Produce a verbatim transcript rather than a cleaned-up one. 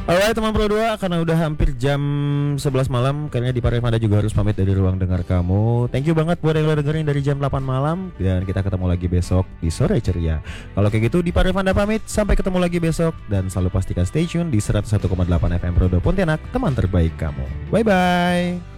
Alright teman Pro dua, karena udah hampir jam sebelas malam, kayaknya di Parevanda juga harus pamit dari ruang dengar kamu. Thank you banget buat yang lo dengerin dari jam delapan malam. Dan kita ketemu lagi besok di Sore Ceria. Kalau kayak gitu di Parevanda pamit, sampai ketemu lagi besok. Dan selalu pastikan stay tune di seratus satu koma delapan F M Pro dua Pontianak, teman terbaik kamu. Bye bye.